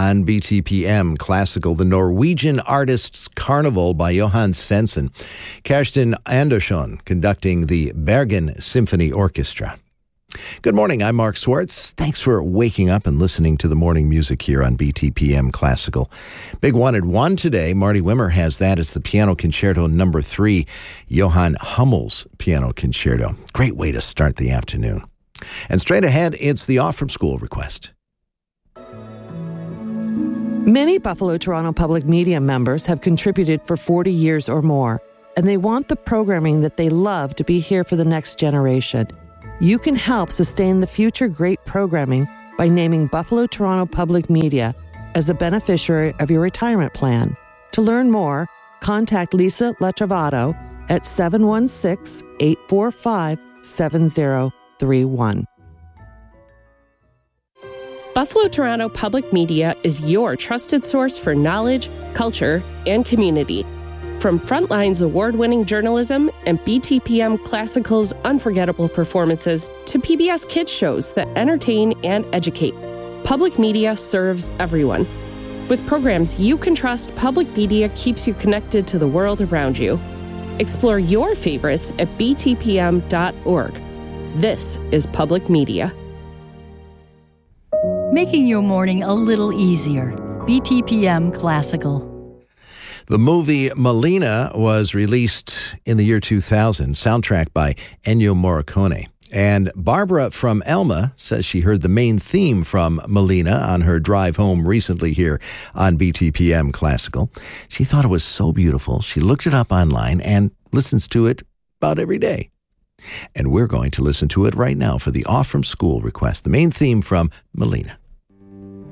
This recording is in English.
On BTPM Classical, the Norwegian Artists Carnival by Johan Svensson. Kerstin Andersson conducting the Bergen Symphony Orchestra. Good morning, I'm Mark Swartz. Thanks for waking up and listening to the morning music here on BTPM Classical. Big One at 1 today. Marty Wimmer has that. It's the Piano Concerto No. 3, Johann Hummel's Piano Concerto. Great way to start the afternoon. And straight ahead, it's the Off From School request. Many Buffalo Toronto Public Media members have contributed for 40 years or more, and they want the programming that they love to be here for the next generation. You can help sustain the future great programming by naming Buffalo Toronto Public Media as the beneficiary of your retirement plan. To learn more, contact Lisa Latrovato at 716-845-7031. Buffalo Toronto Public Media is your trusted source for knowledge, culture, and community. From Frontline's award-winning journalism and BTPM Classical's unforgettable performances to PBS Kids shows that entertain and educate, Public Media serves everyone. With programs you can trust, Public Media keeps you connected to the world around you. Explore your favorites at btpm.org. This is Public Media. Making your morning a little easier. BTPM Classical. The movie Melina was released in the year 2000, soundtrack by Ennio Morricone. And Barbara from Elma says she heard the main theme from Melina on her drive home recently here on BTPM Classical. She thought it was so beautiful. She looked it up online and listens to it about every day. And we're going to listen to it right now for the Off From School request, the main theme from Melina.